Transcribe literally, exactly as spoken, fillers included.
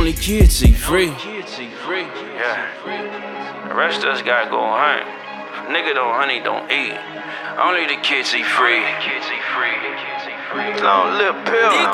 Only kids eat free. Yeah. The rest of us gotta go hunt. If nigga don't hunt, he don't eat. Only the kids eat free. Long live Pill.